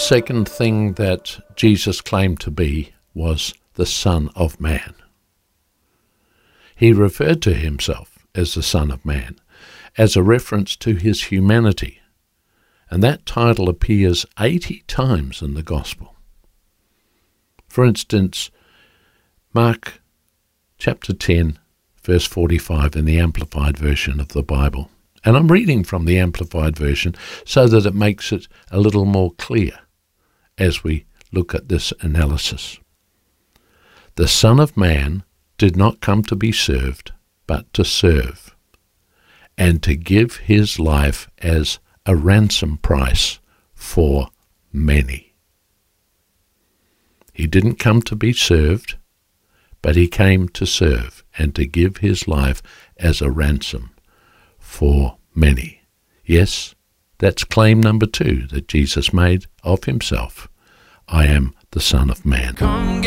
second thing that Jesus claimed to be was the Son of Man. He referred to himself as the Son of Man as a reference to his humanity, and that title appears 80 times in the Gospel. For instance, Mark chapter 10, verse 45 in the Amplified Version of the Bible. And I'm reading from the Amplified Version so that it makes it a little more clear as we look at this analysis. The Son of Man did not come to be served, but to serve, and to give his life as a ransom price for many. He didn't come to be served, but he came to serve and to give his life as a ransom for many. Yes, that's claim number 2 that Jesus made of himself. I am the Son of Man.